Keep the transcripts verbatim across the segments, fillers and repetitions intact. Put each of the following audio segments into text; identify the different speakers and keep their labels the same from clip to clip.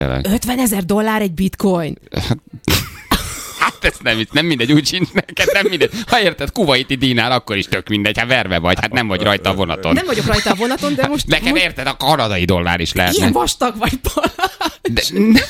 Speaker 1: ötvenezer dollár egy bitcoin?
Speaker 2: Hát ez nem, nem mindegy, úgy sincs neked, nem mindegy. Ha érted, kuvaiti dinár, akkor is tök mindegy, hát verve vagy, hát nem vagy rajta a vonaton.
Speaker 1: Nem vagyok rajta a vonaton, de most...
Speaker 2: Neked
Speaker 1: most...
Speaker 2: érted, a kanadai dollár is lehet.
Speaker 1: Ilyen vastag vagy,
Speaker 2: de,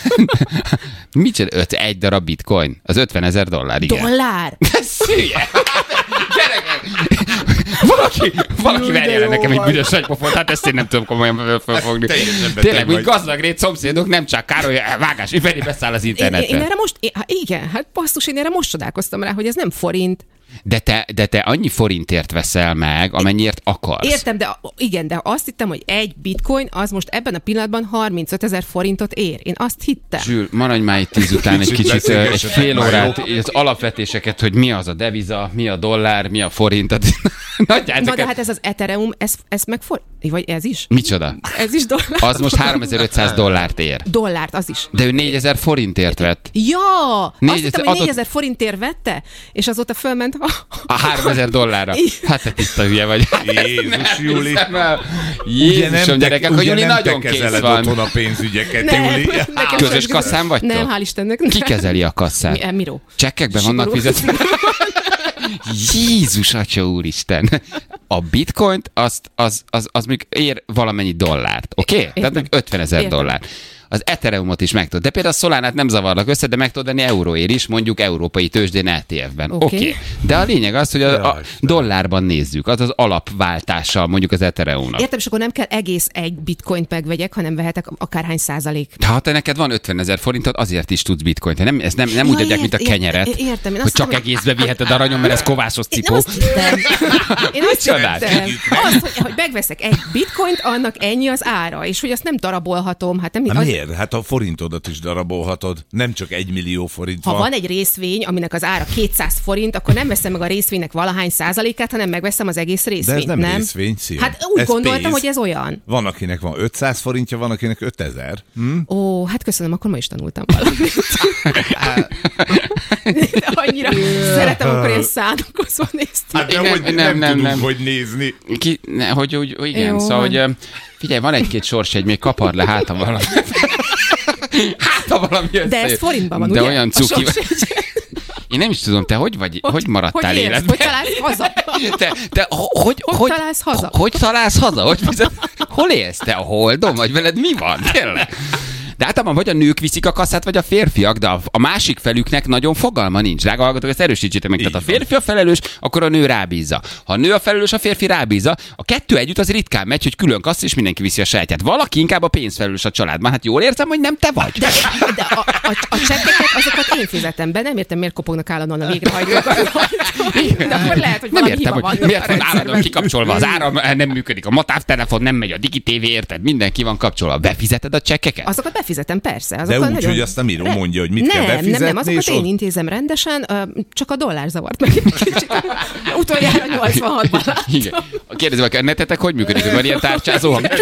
Speaker 2: mit csinál? Öt, egy darab bitcoin? Az ötvenezer dollár, igen.
Speaker 1: Dollár?
Speaker 2: Szülye! Gyerekek! Valaki, valaki verje le nekem egy büdös nagypofont, hát ezt én nem tudom komolyan fölfogni. Tényleg, úgy gazdag rét szomszédok, nem csak Károly, vágás, Feri beszáll az internetre.
Speaker 1: Én, én erre most, én, igen, hát basszus, én erre most csodálkoztam rá, hogy ez nem forint.
Speaker 2: De te, de te annyi forintért veszel meg, amennyiért akarsz.
Speaker 1: Értem, de igen, de azt hittem, hogy egy bitcoin az most ebben a pillanatban harmincötezer forintot ér. Én azt hittem.
Speaker 2: Zsül, maradj már itt tíz után egy kicsit, egy fél órát, az alapvetéseket, hogy mi az a deviza, mi a dollár, mi a forint.
Speaker 1: Na de hát ez az Ethereum, ez, ez meg forint, vagy ez is?
Speaker 2: Micsoda?
Speaker 1: Ez is dollár.
Speaker 2: Az most háromezer-ötszáz dollárt ér.
Speaker 1: Dollárt, az is.
Speaker 2: De ő négyezer forintért vett.
Speaker 1: Ja, azt
Speaker 2: négyezer,
Speaker 1: hittem, hogy
Speaker 2: adott...
Speaker 1: négyezer forintért vette, és azóta fölment
Speaker 2: a háromezer dollárra. Hát te tiszta hülye vagy.
Speaker 3: Jézus, Júli.
Speaker 2: Jézusom, gyerekek, hogy Júli nagyon kész van.
Speaker 3: Otthon a pénzügyeket,
Speaker 1: nem,
Speaker 3: Júli.
Speaker 2: Közös kasszán vagytok?
Speaker 1: Nem, hál' Istennek.
Speaker 2: Ki kezeli a kasszát?
Speaker 1: Mi, Miró.
Speaker 2: Csekkekben vannak fizetve? Jézus, atya úristen. A bitcoint, azt, az, az, az még ér valamennyi dollárt, oké? Okay? Tehát meg ötvenezer dollár. Az Ethereumot is meg tudod. De például a Solánát nem zavarlak össze, de meg tudod venni euróért is, mondjuk európai tőzsdén é té ef-ben. Oké. Okay. Okay. De a lényeg az, hogy a, a dollárban nézzük, az az alapváltással mondjuk az Ethereumnak.
Speaker 1: Értem, és akkor nem kell egész egy bitcoint megvegyek, hanem vehetek akárhány százalék.
Speaker 2: Ha te neked van ötvenezer forintod, azért is tudsz bitcoint. Nem, ez nem, nem ja, úgy adják, mint a kenyeret,
Speaker 1: ért, értem,
Speaker 2: hogy csak egészbe viheted aranyom, mert ez kovászos cipó.
Speaker 1: Én azt hittem. Én azt hittem. Az, hogy, hogy megveszek egy bitcoint, annak ennyi az ára, és hogy azt nem darabolhatom. Hát nem,
Speaker 3: az... Hát a forintodat is darabolhatod, nem csak egy millió forint
Speaker 1: ha
Speaker 3: van.
Speaker 1: Ha van egy részvény, aminek az ára kétszáz forint, akkor nem veszem meg a részvénynek valahány százalékát, hanem megveszem az egész részvényt.
Speaker 3: De ez nem,
Speaker 1: nem?
Speaker 3: részvény, szia.
Speaker 1: Hát úgy
Speaker 3: ez
Speaker 1: gondoltam,
Speaker 3: pénz.
Speaker 1: hogy ez olyan.
Speaker 3: Van, akinek van ötszáz forintja, van, akinek ötezer. Hm?
Speaker 1: Ó, hát köszönöm, akkor ma is tanultam valamit. De annyira szeretem, amikor én szándékozva néztem.
Speaker 3: Hát de nem, hogy nem, nem, nem, nem. hogy nézni.
Speaker 2: Ki, ne, hogy, hogy, hogy igen, jó, szóval, hogy figyelj, van egy-két sorsegy, még kapar le hátam valami. Hát, ha valami összejön.
Speaker 1: De ez forintban van,
Speaker 2: de
Speaker 1: ugye?
Speaker 2: Olyan cuki. Én nem is tudom, te hogy vagy, hogy, hogy maradtál
Speaker 1: hogy
Speaker 2: életben?
Speaker 1: Hogy találsz haza?
Speaker 2: Te, te hogy,
Speaker 1: hogy,
Speaker 2: hogy
Speaker 1: találsz haza?
Speaker 2: Hogy találsz haza? Hogy, hol élsz te? A Holdon? Vagy veled mi van? Tényleg? De általában vagy a nők viszik a kasszát, vagy a férfiak, de a, a másik felüknek nagyon fogalma nincs. Drága hallgatók, ezt erősítsétek meg. Tehát a férfi a felelős, akkor a nő rábízza. Ha a nő a felelős, a férfi rábízza. A kettő együtt az ritkán megy, hogy külön kassz, és mindenki viszi a sajátját. Valaki inkább a pénzfelelős a családban. Hát jól érzem, hogy nem te vagy.
Speaker 1: De, de a, a, a csekkeket, azokat én fizetem be. Nem értem, miért kopognak állandóan a végrehajtókat. De akkor lehet, hogy
Speaker 2: nem értem,
Speaker 1: hiba
Speaker 2: hogy
Speaker 1: van
Speaker 2: miért van állandóan kikapcsolva az áram, nem működik a matávtelefon, nem megy a digitévé, érted? Mindenki van kapcsolva. Befizeted a csekkeket?
Speaker 1: Azokat befizetem, persze.
Speaker 3: De úgy, nagyon... hogy azt a Miró mondja, hogy mit
Speaker 1: nem,
Speaker 3: kell befizetni.
Speaker 1: Nem, nem, azokat én intézem rendesen, csak a dollár zavart meg egy kicsit. Utoljára nyolcvanhatban láttam.
Speaker 2: Kérdezem, a netetek hogy működik, hogy van ilyen tárcsázó hang?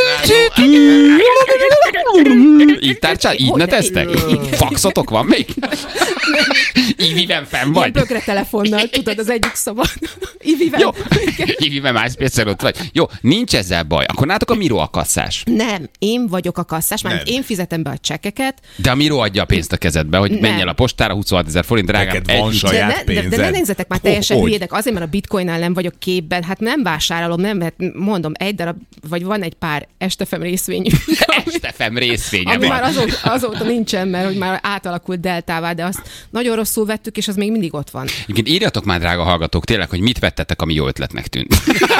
Speaker 2: Így tárcsál? Így neteztek? Faxotok van még? Iviben fenn vagy?
Speaker 1: Ilyen bögre telefonnal, tudod, az egyik szabad. Iviben.
Speaker 2: Jó, Iviben MySpace-en ott vagy. Jó, nincs ezzel baj. Akkor nálatok a Miró a kasszás.
Speaker 1: Nem, én vagyok a kasszás, mert én fizetem be a csekkeket.
Speaker 2: De a Miró adja a pénzt a kezedbe, hogy menj el a postára, huszonhatezer forint, drágám.
Speaker 3: Neked van saját
Speaker 1: de, ne, de, de ne nézzetek már teljesen
Speaker 3: oh,
Speaker 1: hülyének, azért, mert a bitcoinnál nem vagyok képben, hát nem vásárolom, nem, hát mondom, egy darab, vagy van egy pár Estefem részvény.
Speaker 2: Estefem részvénye
Speaker 1: ami
Speaker 2: van.
Speaker 1: már azóta, azóta nincsen, mert hogy már átalakult deltává, de azt nagyon rosszul vettük, és az még mindig ott van.
Speaker 2: Igen, írjatok már, drága hallgatók, tényleg, hogy mit vettetek, ami jó ötletnek tűnt.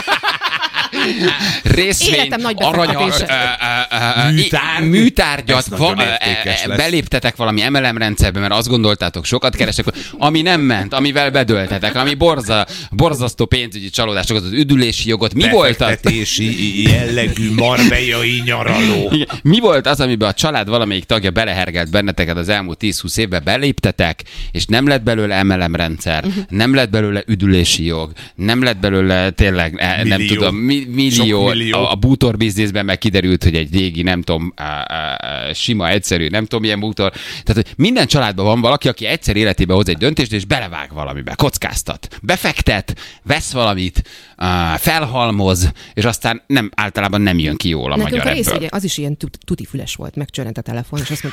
Speaker 2: Részvény, arany,
Speaker 3: műtár,
Speaker 2: műtárgyat, va, beléptetek valami em el em rendszerbe, mert azt gondoltátok, sokat keresek, ami nem ment, amivel bedöltetek, ami borza, borzasztó pénzügyi csalódásokat, az üdülési jogot. Mi volt az?
Speaker 3: Befektetési jellegű marbejai nyaraló.
Speaker 2: Igen. Mi volt az, amiben a család valamelyik tagja belehergelt benneteket az elmúlt tíz-húsz évben, beléptetek, és nem lett belőle em el em rendszer, uh-huh. nem lett belőle üdülési jog, nem lett belőle tényleg, millió. nem tudom, mi, mi, millió,
Speaker 3: millió.
Speaker 2: A, a bútor bizniszben meg kiderült, hogy egy régi, nem tudom, a, a, a, sima, egyszerű, nem tudom, milyen bútor. Tehát, hogy minden családban van valaki, aki egyszer életében hoz egy döntést, és belevág valamibe, kockáztat, befektet, vesz valamit, uh, felhalmoz, és aztán nem, általában nem jön ki jól a
Speaker 1: Nekünk
Speaker 2: magyar
Speaker 1: a rész,
Speaker 2: ebből.
Speaker 1: ugye, az is ilyen tuti füles volt, megcsörrent a telefon, és azt mondta,